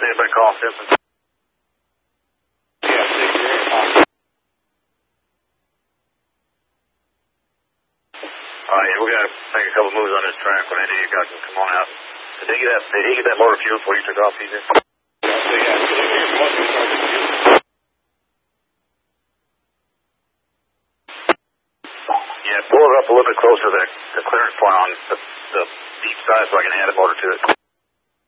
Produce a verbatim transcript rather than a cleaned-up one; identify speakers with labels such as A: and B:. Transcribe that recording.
A: anybody call Simpson? Alright, yeah, we gotta make a couple moves on this track. When any of you guys can come on out. Did he get that, did he get that motor fuel before you took off, P J? Yeah, pull it up a little bit closer to the, the clearance point on the, the deep side so I can add a motor to it.